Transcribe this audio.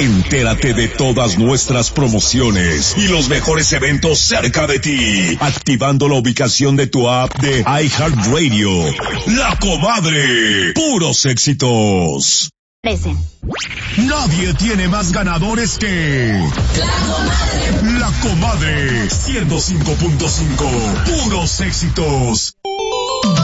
Entérate de todas nuestras promociones y los mejores eventos cerca de ti, activando la ubicación de tu app de iHeartRadio. La Comadre, puros éxitos. Nadie tiene más ganadores que La Comadre 105.5, puros éxitos.